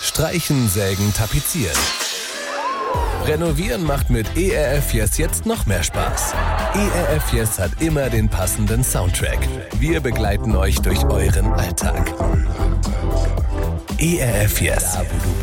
Streichen, sägen, tapezieren. Renovieren macht mit ERF Yes jetzt noch mehr Spaß. ERF Yes hat immer den passenden Soundtrack. Wir begleiten euch durch euren Alltag. ERF Yes.